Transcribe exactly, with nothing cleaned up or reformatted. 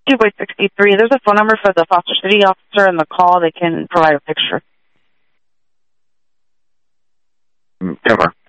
two by sixty-three. There's a phone number for the Foster City officer in the call. They can provide a picture. Mm, Cover.